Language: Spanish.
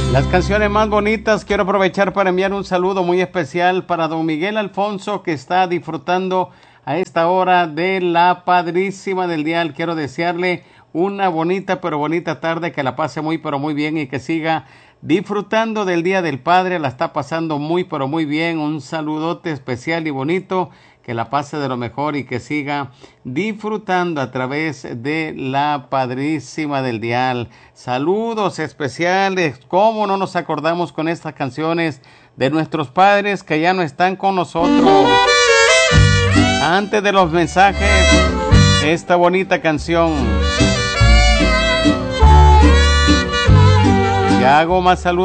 Las canciones más bonitas, quiero aprovechar para enviar un saludo muy especial para don Miguel Alfonso, que está disfrutando a esta hora de la Padrísima del Dial. Quiero desearle una bonita pero bonita tarde, que la pase muy pero muy bien y que siga disfrutando del Día del Padre. La está pasando muy pero muy bien. Un saludote especial y bonito, que la pase de lo mejor y que siga disfrutando a través de la Padrísima del Dial. Saludos especiales, cómo no nos acordamos con estas canciones de nuestros padres que ya no están con nosotros. Antes de los mensajes, esta bonita canción. Y hago más saludos